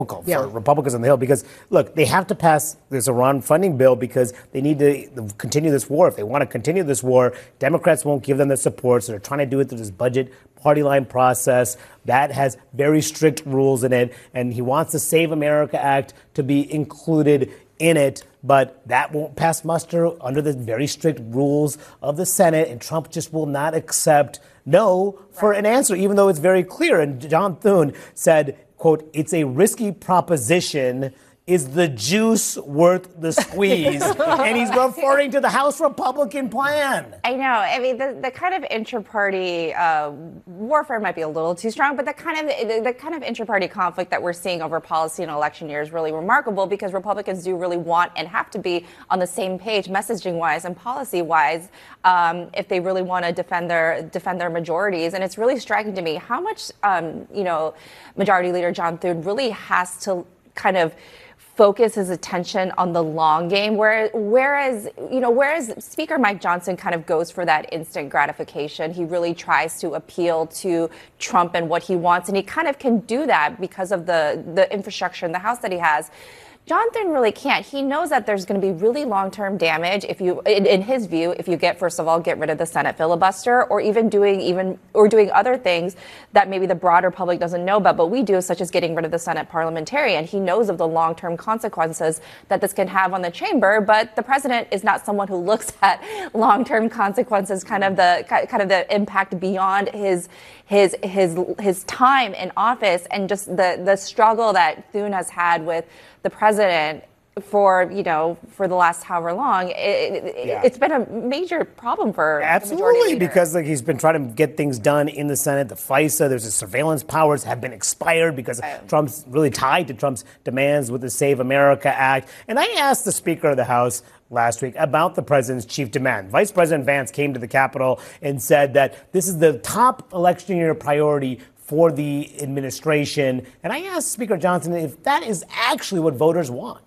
for Republicans on the Hill, because, look, they have to pass this Iran funding bill because they need to continue this war. If they want to continue this war, Democrats won't give them the support, so they're trying to do it through this budget party line process that has very strict rules in it, and he wants the Save America Act to be included in it, but that won't pass muster under the very strict rules of the Senate, and Trump just will not accept no for an answer, even though it's very clear. And John Thune said, quote, "It's a risky proposition. Is the juice worth the squeeze?" And he's referring to the House Republican plan. I know. I mean, the kind of intra-party warfare might be a little too strong, but the kind of intra-party conflict that we're seeing over policy in election year is really remarkable, because Republicans do really want and have to be on the same page, messaging-wise and policy-wise, if they really want to defend their majorities. And it's really striking to me how much, Majority Leader John Thune really has to kind of focus his attention on the long game, whereas Speaker Mike Johnson kind of goes for that instant gratification. He really tries to appeal to Trump and what he wants, and he kind of can do that because of the infrastructure in the House that he has. John Thune really can't. He knows that there's going to be really long-term damage if you, in his view, if you first of all, get rid of the Senate filibuster, or doing other things that maybe the broader public doesn't know about, but we do, such as getting rid of the Senate parliamentarian. He knows of the long-term consequences that this can have on the chamber, but the president is not someone who looks at long-term consequences, kind of the impact beyond his time in office, and just the struggle that Thune has had with the president for the last however long. It's been a major problem for absolutely, because he's been trying to get things done in the Senate. The FISA, there's the surveillance powers have been expired because Trump's really tied to Trump's demands with the Save America Act. And I asked the Speaker of the House last week about the president's chief demand. Vice President Vance came to the Capitol and said that this is the top election year priority for the administration. And I asked Speaker Johnson if that is actually what voters want.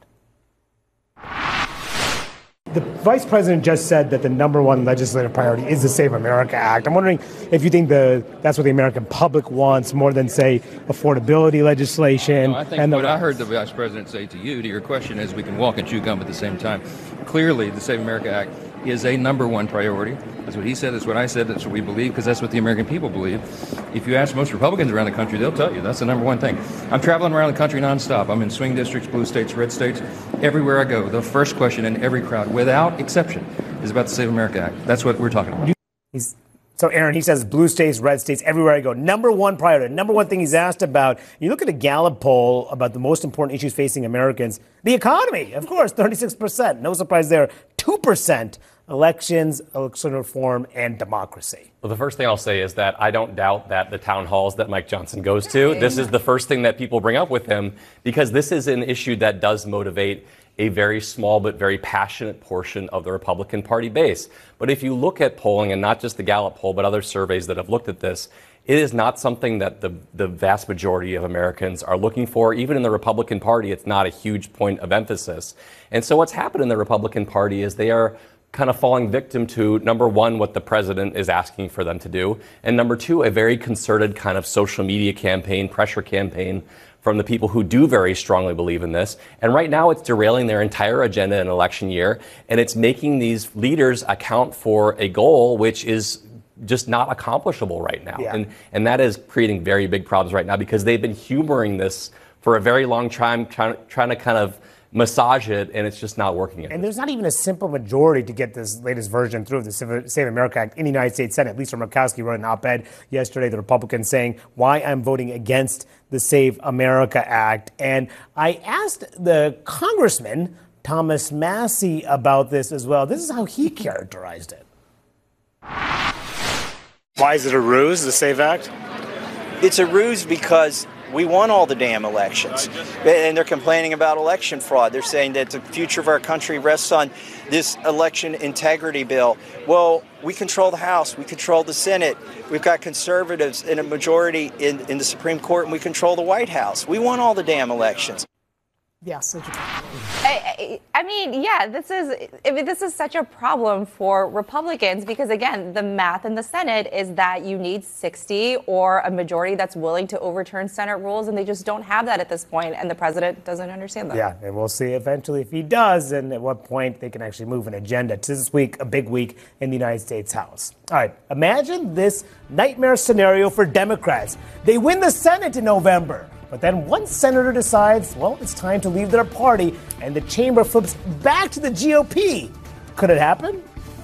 The vice president just said that the number one legislative priority is the Save America Act. I'm wondering if you think that's what the American public wants more than, say, affordability legislation. No, I think what I heard the vice president say to your question is we can walk and chew gum at the same time. Clearly, the Save America Act is a number one priority. That's what he said. That's what I said. That's what we believe, because that's what the American people believe. If you ask most Republicans around the country, they'll tell you that's the number one thing. I'm traveling around the country nonstop. I'm in swing districts, blue states, red states. Everywhere I go, the first question in every crowd, without exception, is about the Save America Act. That's what we're talking about. So, Aaron, he says blue states, red states, everywhere I go. Number one priority, number one thing he's asked about. You look at a Gallup poll about the most important issues facing Americans. The economy, of course, 36%. No surprise there. 2%. Elections, election reform, and democracy. Well, the first thing I'll say is that I don't doubt that the town halls that Mike Johnson goes to, this is the first thing that people bring up with him, because this is an issue that does motivate a very small but very passionate portion of the Republican Party base. But if you look at polling, and not just the Gallup poll, but other surveys that have looked at this, it is not something that the vast majority of Americans are looking for. Even in the Republican Party, it's not a huge point of emphasis. And so what's happened in the Republican Party is they are kind of falling victim to, number one, what the president is asking for them to do, and number two, a very concerted kind of social media campaign, pressure campaign from the people who do very strongly believe in this. And right now it's derailing their entire agenda in election year, and it's making these leaders account for a goal which is just not accomplishable right now. Yeah. And that is creating very big problems right now, because they've been humoring this for a very long time, trying to kind of massage it, and it's just not working. And there's not even a simple majority to get this latest version through of the Save America Act in the United States Senate. Lisa Murkowski wrote an op-ed yesterday, the Republicans, saying why I'm voting against the Save America Act. And I asked the Congressman, Thomas Massie, about this as well. This is how he characterized it. Why is it a ruse, the SAVE Act? It's a ruse because we won all the damn elections. And they're complaining about election fraud. They're saying that the future of our country rests on this election integrity bill. Well, we control the House. We control the Senate. We've got conservatives in a majority in the Supreme Court, and we control the White House. We won all the damn elections. Yes. I mean, yeah, this is such a problem for Republicans because, again, the math in the Senate is that you need 60 or a majority that's willing to overturn Senate rules, and they just don't have that at this point, and the president doesn't understand that. Yeah, and we'll see eventually if he does and at what point they can actually move an agenda. This week, a big week in the United States House. All right, imagine this nightmare scenario for Democrats. They win the Senate in November. But then one senator decides, well, it's time to leave their party, and the chamber flips back to the GOP. Could it happen?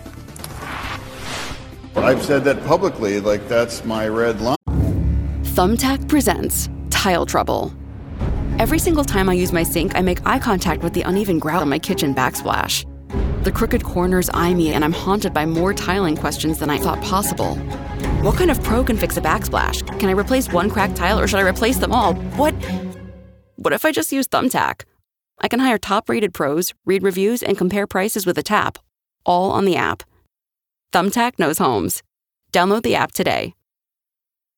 I've said that publicly, like that's my red line. Thumbtack presents Tile Trouble. Every single time I use my sink, I make eye contact with the uneven grout on my kitchen backsplash. The crooked corners eye me, and I'm haunted by more tiling questions than I thought possible. What kind of pro can fix a backsplash? Can I replace one cracked tile, or should I replace them all? What if I just use Thumbtack? I can hire top-rated pros, read reviews, and compare prices with a tap, all on the app. Thumbtack knows homes. Download the app today.